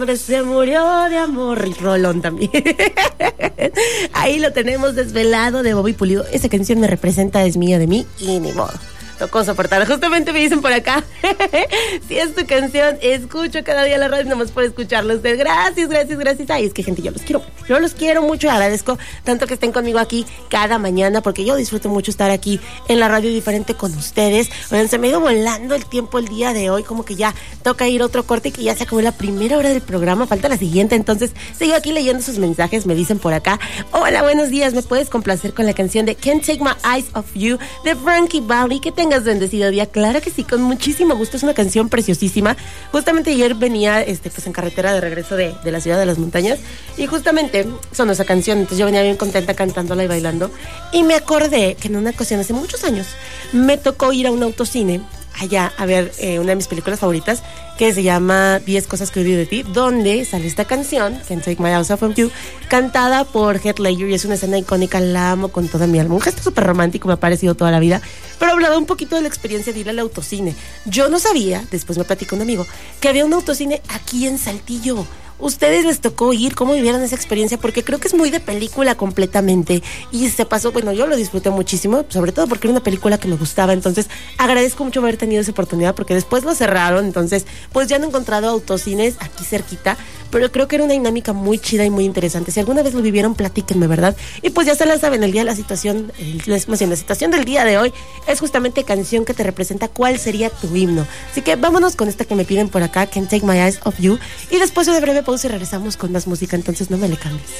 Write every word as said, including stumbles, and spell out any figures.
pobre se murió de amor. Y Rolón también. Ahí lo tenemos, Desvelado, de Bobby Pulido. Esa canción me representa, es mía de mí y ni modo. Tocó soportar. Justamente me dicen por acá, si es tu canción, escucho cada día la radio nomás por escucharlo usted. Gracias, gracias, gracias. Ay, es que gente, yo los quiero, yo los quiero mucho. Agradezco tanto que estén conmigo aquí cada mañana, porque yo disfruto mucho estar aquí en la radio diferente con ustedes. Oigan, se me ha ido volando el tiempo el día de hoy, como que ya toca ir otro corte, que ya se acabó la primera hora del programa, falta la siguiente. Entonces sigo aquí leyendo sus mensajes. Me dicen por acá, hola, buenos días, ¿me puedes complacer con la canción de Can't Take My Eyes Off You de Frankie Valli? Que tengas bendecido día. Claro que sí, con muchísimo gusto. Es una canción preciosísima. Justamente ayer venía este, pues en carretera de regreso de, de la ciudad de las montañas, y justamente sonó esa canción. Entonces yo venía bien contenta cantándola y bailando, y me acordé que en una ocasión hace muchos años me tocó ir a un autocine allá a ver eh, una de mis películas favoritas, que se llama diez cosas que odio de ti, donde sale esta canción, Can't Take My Eyes Off You, cantada por Heath Ledger, y es una escena icónica, la amo con toda mi alma. Un gesto súper romántico, me ha parecido toda la vida. Pero hablaba un poquito de la experiencia de ir al autocine. Yo no sabía, después me platicó un amigo, que había un autocine aquí en Saltillo. ¿Ustedes les tocó ir? ¿Cómo vivieron esa experiencia? Porque creo que es muy de película completamente, y se pasó, bueno, yo lo disfruté muchísimo, sobre todo porque era una película que me gustaba. Entonces agradezco mucho haber tenido esa oportunidad, porque después lo cerraron. Entonces pues ya no he encontrado autocines aquí cerquita, pero creo que era una dinámica muy chida y muy interesante. Si alguna vez lo vivieron, platíquenme, ¿verdad? Y pues ya se la saben, el día de la situación, el, más bien, la situación del día de hoy es justamente canción que te representa. ¿Cuál sería tu himno? Así que vámonos con esta que me piden por acá, Can't Take My Eyes Off You, y después de breve pausa y regresamos con más música. Entonces no me le cambies.